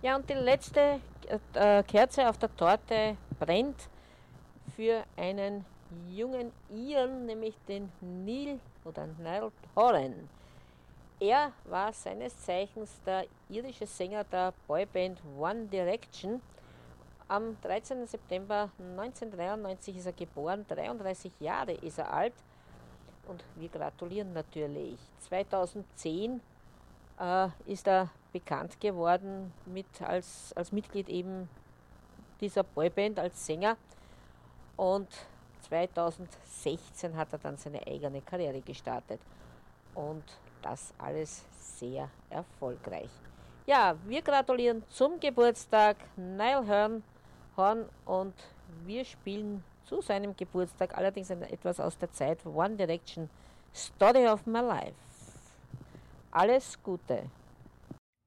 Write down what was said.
Ja, und die letzte Kerze auf der Torte brennt für einen jungen Iren, nämlich den Niall Horan. Er war seines Zeichens der irische Sänger der Boyband One Direction. Am 13. September 1993 ist er geboren, 33 Jahre ist er alt und wir gratulieren natürlich. 2010 ist er bekannt geworden als Mitglied eben dieser Boyband, als Sänger, und 2016 hat er dann seine eigene Karriere gestartet und das alles sehr erfolgreich. Ja, wir gratulieren zum Geburtstag Horn und wir spielen zu seinem Geburtstag allerdings etwas aus der Zeit One Direction, Story of My Life. Alles Gute!